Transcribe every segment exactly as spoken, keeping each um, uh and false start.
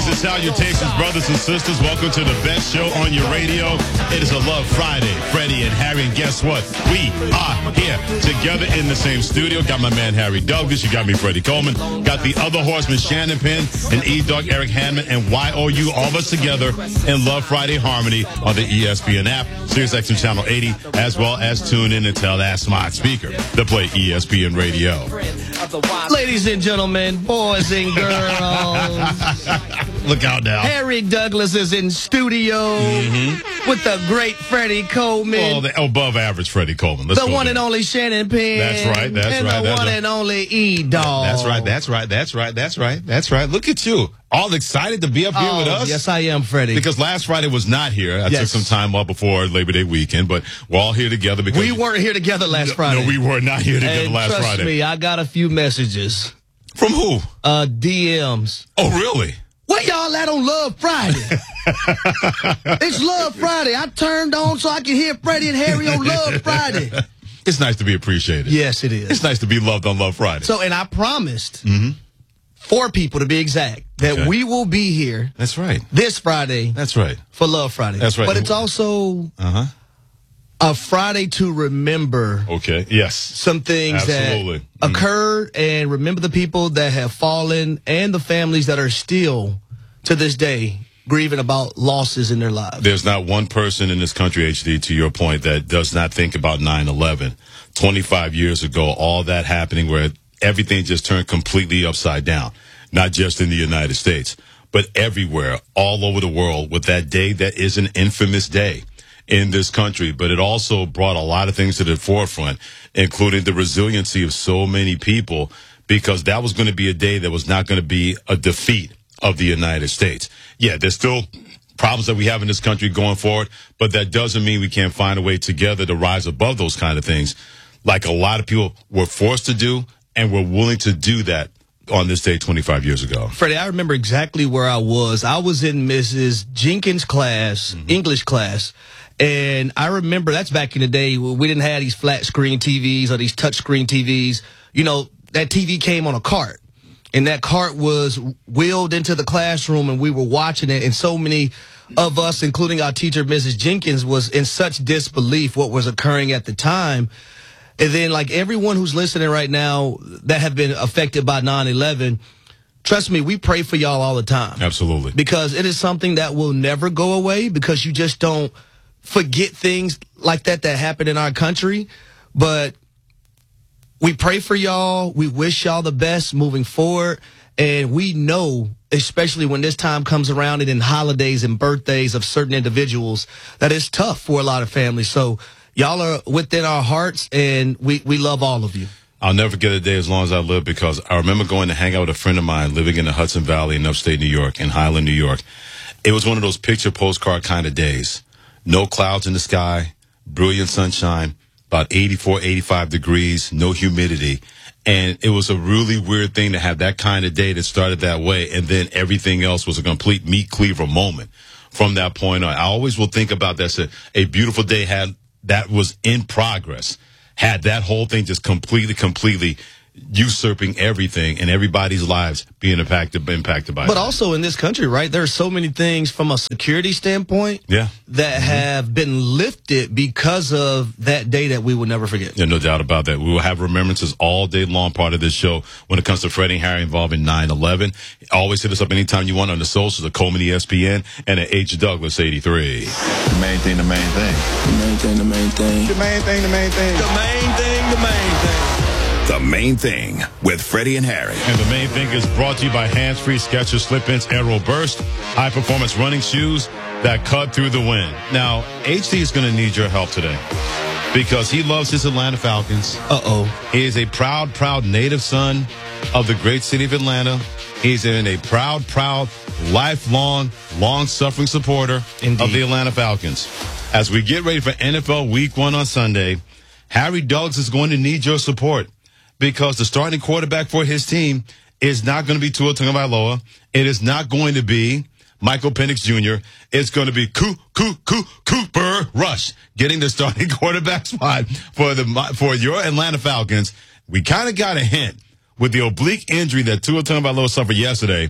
Greetings and salutations, brothers and sisters. Welcome to the best show on your radio. It is a Love Friday. Freddie and Harry, and guess what? We are here together in the same studio. Got my man Harry Douglas. You got me, Freddie Coleman. Got the other horseman, Shannon Penn, and E-Dog, Eric Hanman, and Y O U, all of us together in Love Friday Harmony on the E S P N app, SiriusXM Channel eighty, as well as tune in and tell that smart speaker to play E S P N Radio. Ladies and gentlemen, boys and girls. Look out now. Harry Douglas is in studio mm-hmm. with the great Freddie Coleman. Oh, the above average Freddie Coleman. Let's the one there. and only Shannon Penn. That's right. That's and right. And the that's one right. and only E-Dog. That's right. That's right. That's right. That's right. That's right. Look at you. All excited to be up here oh, with us. Yes, I am, Freddie. Because last Friday was not here. I yes. took some time off before Labor Day weekend, but we're all here together. Because we weren't here together last Friday. No, we were not here together and last trust Friday. me, I got a few messages. From who? Uh, D Ms. Oh, really? Where y'all at on Love Friday? It's Love Friday. I turned on so I can hear Freddie and Harry on Love Friday. It's nice to be appreciated. Yes, it is. It's nice to be loved on Love Friday. So, and I promised mm-hmm. four people to be exact that okay. we will be here. That's right. This Friday. That's right. For Love Friday. That's right. But it's also uh-huh. a Friday to remember. Okay. Yes. Some things Absolutely. that mm-hmm. occurred, and remember the people that have fallen and the families that are still to this day grieving about losses in their lives. There's not one person in this country, H D, to your point, that does not think about nine eleven. twenty-five years ago, all that happening where everything just turned completely upside down, not just in the United States, but everywhere, all over the world, with that day that is an infamous day in this country. But it also brought a lot of things to the forefront, including the resiliency of so many people, because that was going to be a day that was not going to be a defeat of the United States. Yeah, there's still problems that we have in this country going forward, but that doesn't mean we can't find a way together to rise above those kind of things, like a lot of people were forced to do, and were willing to do that on this day twenty-five years ago. Freddie, I remember exactly where I was. I was in Missus Jenkins' class, mm-hmm. English class, and I remember that's back in the day where we didn't have these flat screen T Vs or these touch screen T Vs. You know, that T V came on a cart. And that cart was wheeled into the classroom, and we were watching it. And so many of us, including our teacher, Missus Jenkins, was in such disbelief what was occurring at the time. And then, like everyone who's listening right now that have been affected by nine eleven, trust me, we pray for y'all all the time. Absolutely. Because it is something that will never go away, because you just don't forget things like that that happen in our country. But we pray for y'all. We wish y'all the best moving forward. And we know, especially when this time comes around and in holidays and birthdays of certain individuals, that it's tough for a lot of families. So y'all are within our hearts, and we, we love all of you. I'll never forget a day as long as I live, because I remember going to hang out with a friend of mine living in the Hudson Valley in upstate New York, in Highland, New York. It was one of those picture postcard kind of days. No clouds in the sky, brilliant sunshine, about eighty-four, eighty-five degrees, no humidity. And it was a really weird thing to have that kind of day that started that way, and then everything else was a complete meat cleaver moment from that point on. I always will think about that. So a beautiful day had that was in progress, had that whole thing just completely, completely usurping everything and everybody's lives being impacted, impacted by it. But also in this country, right, there are so many things from a security standpoint yeah. that mm-hmm. have been lifted because of that day that we will never forget. Yeah, no doubt about that. We will have remembrances all day long, part of this show, when it comes to Freddie and Harry involving nine eleven. Always hit us up anytime you want on the socials at Coleman E S P N and at H Douglas eighty-three. The main thing, the main thing. The main thing, the main thing. The main thing, the main thing. The main thing, the main thing. The Main Thing with Freddie and Harry. And The Main Thing is brought to you by Hands Free Skechers Slip-ins Aero Burst, high-performance running shoes that cut through the wind. Now, H D is going to need your help today because he loves his Atlanta Falcons. Uh-oh. He is a proud, proud native son of the great city of Atlanta. He's in a proud, proud, lifelong, long-suffering supporter Indeed. of the Atlanta Falcons. As we get ready for N F L Week one on Sunday, Harry Douglas is going to need your support, because the starting quarterback for his team is not going to be Tua Tagovailoa. It is not going to be Michael Penix Junior It's going to be Coo, Coo, Coo, Cooper Rush getting the starting quarterback spot for the for your Atlanta Falcons. We kind of got a hint with the oblique injury that Tua Tagovailoa suffered yesterday,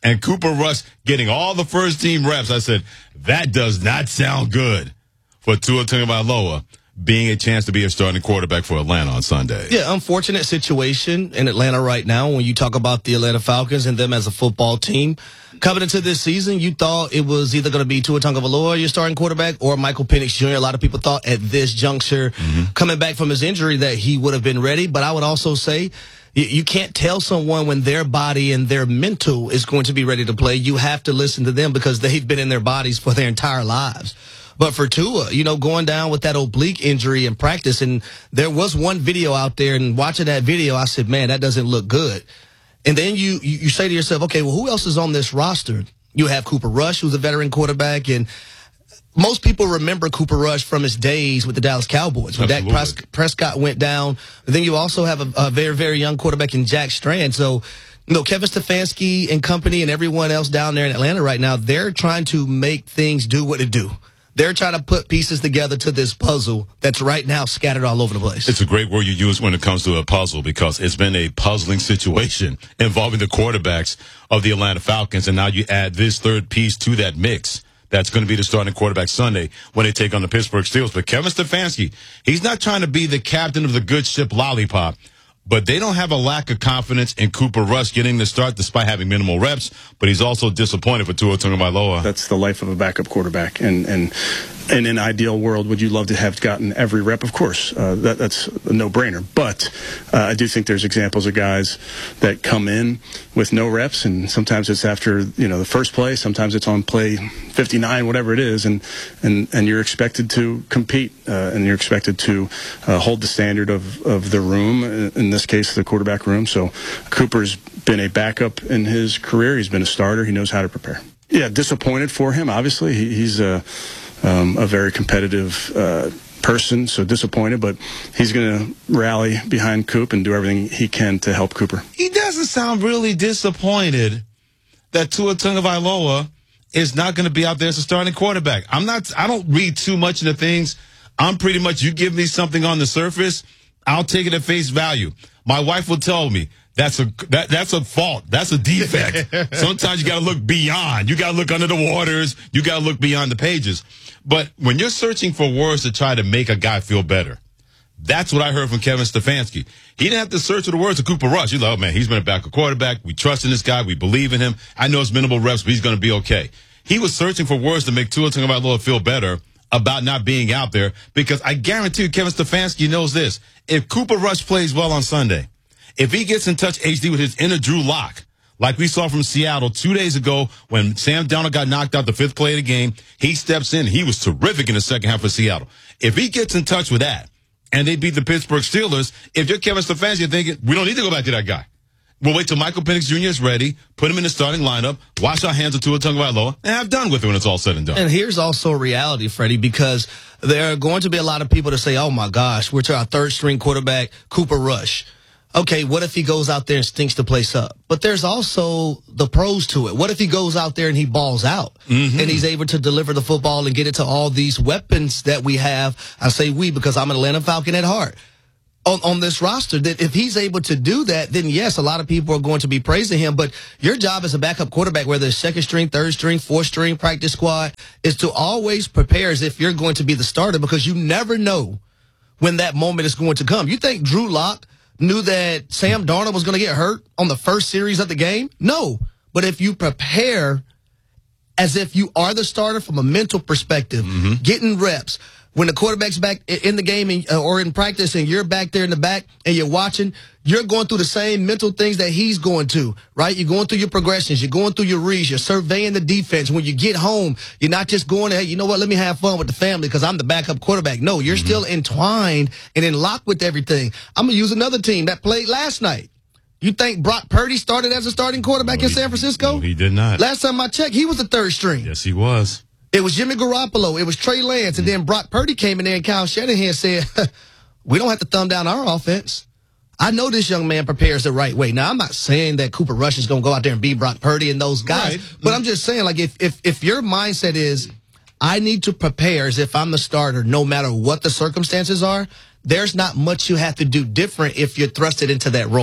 and Cooper Rush getting all the first team reps, I said, that does not sound good for Tua Tagovailoa being a chance to be a starting quarterback for Atlanta on Sunday. Yeah, unfortunate situation in Atlanta right now when you talk about the Atlanta Falcons and them as a football team. Coming into this season, you thought it was either going to be Tua Tagovailoa, your starting quarterback, or Michael Penix Junior A lot of people thought at this juncture, mm-hmm. coming back from his injury, that he would have been ready. But I would also say you, you can't tell someone when their body and their mental is going to be ready to play. You have to listen to them because they've been in their bodies for their entire lives. But for Tua, you know, going down with that oblique injury in practice, and there was one video out there, and watching that video, I said, man, that doesn't look good. And then you, you, you say to yourself, okay, well, who else is on this roster? You have Cooper Rush, who's a veteran quarterback, and most people remember Cooper Rush from his days with the Dallas Cowboys. When Dak Pres- Prescott went down, then you also have a, a very, very young quarterback in Jack Strand. So, you know, Kevin Stefanski and company and everyone else down there in Atlanta right now, they're trying to make things do what it do. They're trying to put pieces together to this puzzle that's right now scattered all over the place. It's a great word you use when it comes to a puzzle, because it's been a puzzling situation involving the quarterbacks of the Atlanta Falcons. And now you add this third piece to that mix. That's going to be the starting quarterback Sunday when they take on the Pittsburgh Steelers. But Kevin Stefanski, he's not trying to be the captain of the good ship Lollipop. But they don't have a lack of confidence in Cooper Rush getting the start despite having minimal reps. But he's also disappointed for Tua Tagovailoa. That's the life of a backup quarterback. And and in an ideal world, would you love to have gotten every rep? Of course, uh, that, that's a no-brainer. But uh, I do think there's examples of guys that come in with no reps, and sometimes it's after, you know, the first play, sometimes it's on play fifty-nine, whatever it is, and and, and you're expected to compete, uh, and you're expected to uh, hold the standard of, of the room, in this case, the quarterback room. So Cooper's been a backup in his career. He's been a starter. He knows how to prepare. Yeah, disappointed for him, obviously. He, he's a... Um, a very competitive uh, person, so disappointed, but he's going to rally behind Coop and do everything he can to help Cooper. He doesn't sound really disappointed that Tua Tagovailoa is not going to be out there as a starting quarterback. I'm not, I don't read too much into things. I'm pretty much, you give me something on the surface, I'll take it at face value. My wife will tell me, That's a that, that's a fault. That's a defect. Sometimes you got to look beyond. You got to look under the waters. You got to look beyond the pages. But when you're searching for words to try to make a guy feel better, that's what I heard from Kevin Stefanski. He didn't have to search for the words of Cooper Rush. He's like, oh, man, he's been a backup quarterback. We trust in this guy. We believe in him. I know it's minimal reps, but he's going to be okay. He was searching for words to make Tua Tagovailoa feel better about not being out there, because I guarantee you Kevin Stefanski knows this. If Cooper Rush plays well on Sunday, if he gets in touch, H D, with his inner Drew Lock, like we saw from Seattle two days ago when Sam Darnold got knocked out the fifth play of the game, he steps in. He was terrific in the second half of Seattle. If he gets in touch with that and they beat the Pittsburgh Steelers, if you're Kevin Stefanski, you're thinking, we don't need to go back to that guy. We'll wait till Michael Penix Junior is ready, put him in the starting lineup, wash our hands of Tua Tagovailoa, and have done with it when it's all said and done. And here's also a reality, Freddie, because there are going to be a lot of people that say, oh, my gosh, we're to our third-string quarterback, Cooper Rush. Okay, what if he goes out there and stinks the place up? But there's also the pros to it. What if he goes out there and he balls out, mm-hmm. and he's able to deliver the football and get it to all these weapons that we have? I say we because I'm an Atlanta Falcon at heart. On, on this roster, that if he's able to do that, then yes, a lot of people are going to be praising him. But your job as a backup quarterback, whether it's second string, third string, fourth string, practice squad, is to always prepare as if you're going to be the starter, because you never know when that moment is going to come. You think Drew Lock knew that Sam Darnold was going to get hurt on the first series of the game? No. But if you prepare as if you are the starter from a mental perspective, mm-hmm. getting reps, when the quarterback's back in the game and, uh, or in practice and you're back there in the back and you're watching, you're going through the same mental things that he's going to, right? You're going through your progressions. You're going through your reads. You're surveying the defense. When you get home, you're not just going, hey, you know what, let me have fun with the family because I'm the backup quarterback. No, you're mm-hmm. still entwined and in lock with everything. I'm going to use another team that played last night. You think Brock Purdy started as a starting quarterback no, in San Francisco? No, he did not. Last time I checked, he was the third string. Yes, he was. It was Jimmy Garoppolo. It was Trey Lance. And then Brock Purdy came in there and Kyle Shanahan said, we don't have to thumb down our offense. I know this young man prepares the right way. Now, I'm not saying that Cooper Rush is going to go out there and beat Brock Purdy and those guys. Right. But I'm just saying, like, if, if, if your mindset is, I need to prepare as if I'm the starter no matter what the circumstances are, there's not much you have to do different if you're thrusted into that role.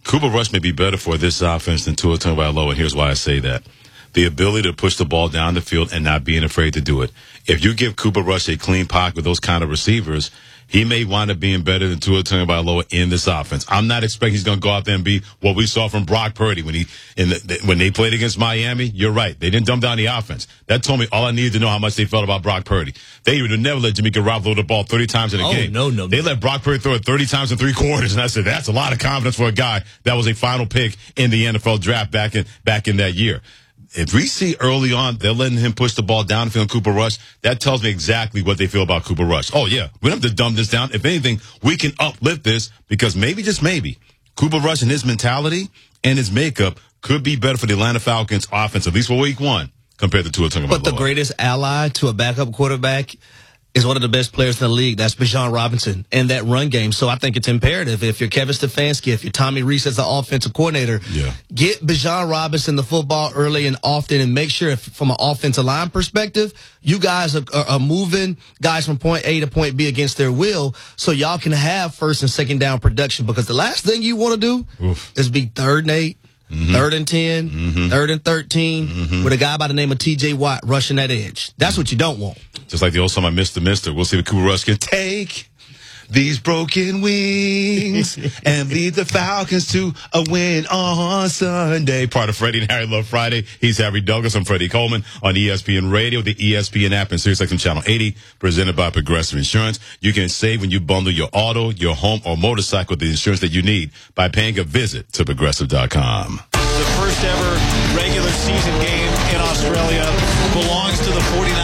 Cooper Rush may be better for this offense than Tua Tagovailoa, and here's why I say that. The ability to push the ball down the field and not being afraid to do it. If you give Cooper Rush a clean pocket with those kind of receivers, he may wind up being better than Tua Tagovailoa in this offense. I'm not expecting he's going to go out there and be what we saw from Brock Purdy when he in the, when they played against Miami. You're right. They didn't dumb down the offense. That told me all I needed to know how much they felt about Brock Purdy. They would never let Jimmy Garoppolo throw the ball thirty times in a oh, game. no, no, They no. let Brock Purdy throw it thirty times in three quarters, and I said, that's a lot of confidence for a guy that was a final pick in the N F L draft back in back in that year. If we see early on they're letting him push the ball down the field on Cooper Rush, that tells me exactly what they feel about Cooper Rush. Oh, yeah, we don't have to dumb this down. If anything, we can uplift this because maybe, just maybe, Cooper Rush and his mentality and his makeup could be better for the Atlanta Falcons offense, at least for week one, compared to Tua Tagovailoa. But the greatest ally to a backup quarterback is one of the best players in the league. That's Bijan Robinson in that run game. So I think it's imperative. If you're Kevin Stefanski, if you're Tommy Rees as the offensive coordinator, yeah. get Bijan Robinson the football early and often and make sure, if, from an offensive line perspective, you guys are, are, are moving guys from point A to point B against their will so y'all can have first and second down production, because the last thing you want to do Oof. is be third and eight, mm-hmm. third and ten, mm-hmm. third and thirteen, mm-hmm. with a guy by the name of T J Watt rushing that edge. That's what you don't want. Just like the old song, I Mister Mister. We'll see if Cooper Rush can take these broken wings and lead the Falcons to a win on Sunday. Part of Freddie and Harry Love Friday. He's Harry Douglas. I'm Freddie Coleman on E S P N Radio, the E S P N app, and SiriusXM Channel eighty, presented by Progressive Insurance. You can save when you bundle your auto, your home, or motorcycle with the insurance that you need by paying a visit to Progressive dot com. The first ever regular season game in Australia belongs to the forty-niners.